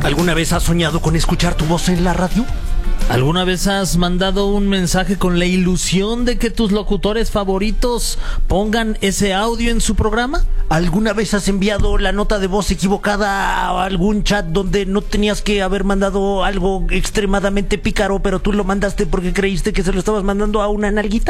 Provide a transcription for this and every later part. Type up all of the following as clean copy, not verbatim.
¿Alguna vez has soñado con escuchar tu voz en la radio? ¿Alguna vez has mandado un mensaje con la ilusión de que tus locutores favoritos pongan ese audio en su programa? ¿Alguna vez has enviado la nota de voz equivocada a algún chat donde no tenías que haber mandado algo extremadamente pícaro, pero tú lo mandaste porque creíste que se lo estabas mandando a una nalguita?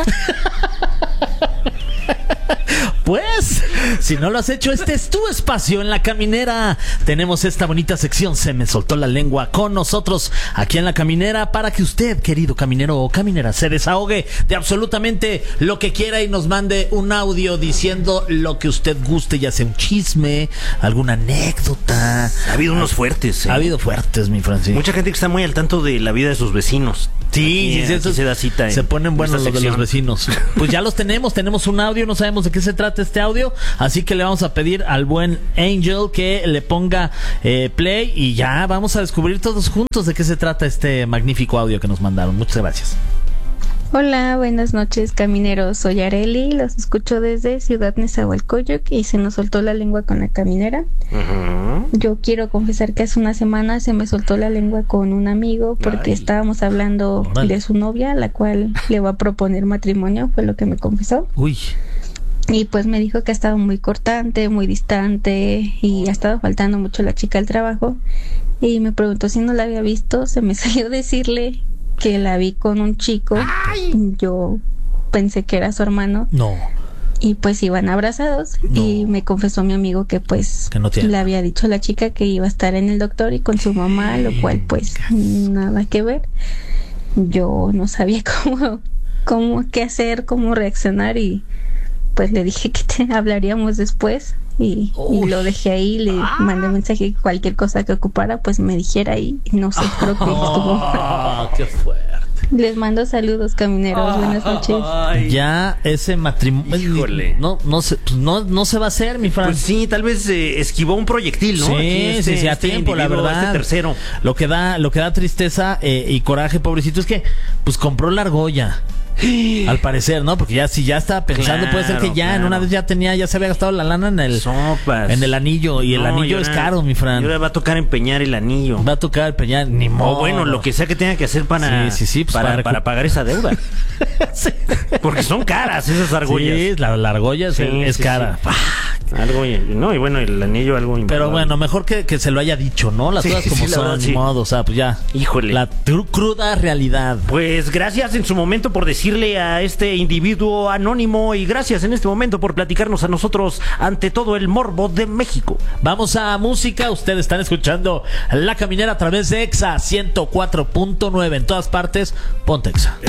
Pues, si no lo has hecho, este es tu espacio en La Caminera. Tenemos esta bonita sección, Se me soltó la lengua, con nosotros aquí en La Caminera, para que usted, querido caminero o caminera, se desahogue de absolutamente lo que quiera y nos mande un audio diciendo lo que usted guste, ya sea un chisme, alguna anécdota. Ha habido unos fuertes, ¿eh? Ha habido fuertes, mi Francis. Mucha gente que está muy al tanto de la vida de sus vecinos. Sí, eso se da cita. Se ponen buenos los de los vecinos. Pues ya los tenemos un audio, no sabemos de qué se trata este audio, así que le vamos a pedir al buen Angel que le ponga play y ya vamos a descubrir todos juntos de qué se trata este magnífico audio que nos mandaron. Muchas gracias. Hola, buenas noches, camineros. Soy Areli, los escucho desde Ciudad Nezahualcóyotl y se nos soltó la lengua con La Caminera. Yo quiero confesar que hace una semana se me soltó la lengua con un amigo porque estábamos hablando de su novia, la cual le va a proponer matrimonio, fue lo que me confesó. Uy. Y pues me dijo que ha estado muy cortante, muy distante y ha estado faltando mucho la chica al trabajo. Y me preguntó si no la había visto, se me salió decirle que la vi con un chico. Yo pensé que era su hermano. No. Y pues iban abrazados. No. Y me confesó mi amigo que pues que no le había dicho a la chica que iba a estar en el doctor y con su mamá, lo cual pues nada que ver. Yo no sabía cómo qué hacer, cómo reaccionar y pues le dije que te hablaríamos después y lo dejé ahí, le mandé mensaje que cualquier cosa que ocupara pues me dijera y no sé, creo que estuvo. ¡Qué fuerte! Les mando saludos, camineros, buenas noches. Ya ese matrimonio, híjole, no se va a hacer, mi Fran. Pues sí, tal vez esquivó un proyectil, ¿no? Sí, a tiempo, la verdad. Este tercero. Lo que da tristeza y coraje, pobrecito, es que pues compró la argolla. Al parecer, ¿no? Porque ya si ya estaba pensando, puede ser que ya en una vez ya se había gastado la lana en el anillo, y el anillo es caro, mi Fran. Y ahora va a tocar empeñar el anillo. Va a tocar empeñar, ni modo. O bueno, lo que sea que tenga que hacer para para pagar esa deuda. Sí. Porque son caras esas argollas. Sí, la argolla es cara. Sí. Algo, no, y bueno, el anillo algo importante. Pero bueno, mejor que se lo haya dicho, ¿no? Las cosas como son, ni modo, o sea, pues ya. Híjole. La cruda realidad. Pues gracias en su momento por decirle a este individuo anónimo y gracias en este momento por platicarnos a nosotros ante todo el morbo de México. Vamos a música, ustedes están escuchando La Caminera a través de EXA 104.9 en todas partes, ponte EXA.